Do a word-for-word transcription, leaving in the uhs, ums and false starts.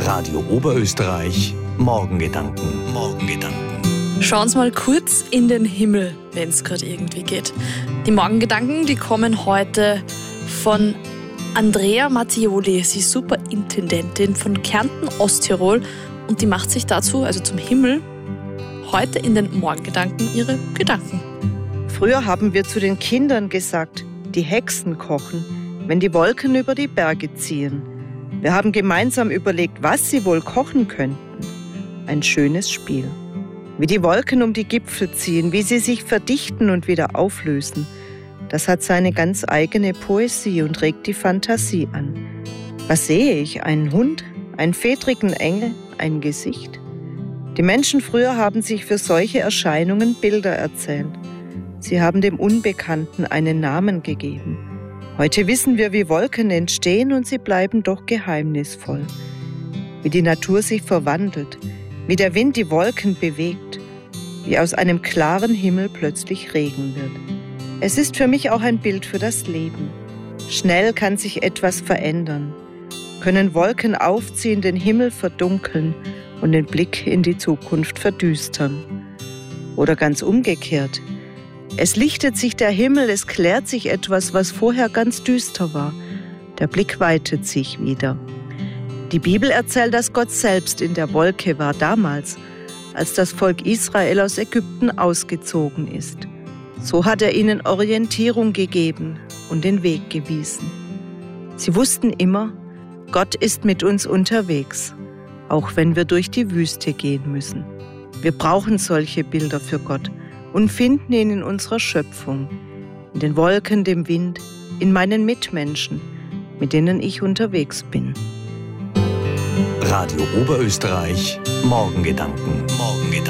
Radio Oberösterreich, Morgengedanken, Morgengedanken. Schauen Sie mal kurz in den Himmel, wenn es gerade irgendwie geht. Die Morgengedanken, die kommen heute von Andrea Mattioli. Sie ist Superintendentin von Kärnten, Osttirol, und die macht sich dazu, also zum Himmel, heute in den Morgengedanken ihre Gedanken. Früher haben wir zu den Kindern gesagt, die Hexen kochen, wenn die Wolken über die Berge ziehen. Wir haben gemeinsam überlegt, was sie wohl kochen könnten. Ein schönes Spiel. Wie die Wolken um die Gipfel ziehen, wie sie sich verdichten und wieder auflösen. Das hat seine ganz eigene Poesie und regt die Fantasie an. Was sehe ich? Einen Hund? Einen fedrigen Engel? Ein Gesicht? Die Menschen früher haben sich für solche Erscheinungen Bilder erzählt. Sie haben dem Unbekannten einen Namen gegeben. Heute wissen wir, wie Wolken entstehen, und sie bleiben doch geheimnisvoll. Wie die Natur sich verwandelt, wie der Wind die Wolken bewegt, wie aus einem klaren Himmel plötzlich Regen wird. Es ist für mich auch ein Bild für das Leben. Schnell kann sich etwas verändern, können Wolken aufziehen, den Himmel verdunkeln und den Blick in die Zukunft verdüstern. Oder ganz umgekehrt. Es lichtet sich der Himmel, es klärt sich etwas, was vorher ganz düster war. Der Blick weitet sich wieder. Die Bibel erzählt, dass Gott selbst in der Wolke war damals, als das Volk Israel aus Ägypten ausgezogen ist. So hat er ihnen Orientierung gegeben und den Weg gewiesen. Sie wussten immer, Gott ist mit uns unterwegs, auch wenn wir durch die Wüste gehen müssen. Wir brauchen solche Bilder für Gott und finden ihn in unserer Schöpfung, in den Wolken, dem Wind, in meinen Mitmenschen, mit denen ich unterwegs bin. Radio Oberösterreich, Morgengedanken, Morgengedanken.